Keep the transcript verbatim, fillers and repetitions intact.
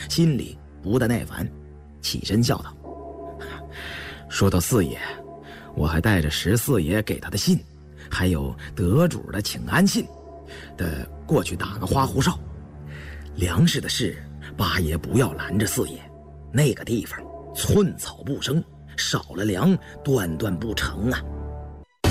心里不得耐烦，起身笑道：“说到四爷，我还带着十四爷给他的信，还有得主的请安信，得过去打个花胡哨。粮食的事，八爷不要拦着四爷，那个地方寸草不生，少了粮断断不成啊。”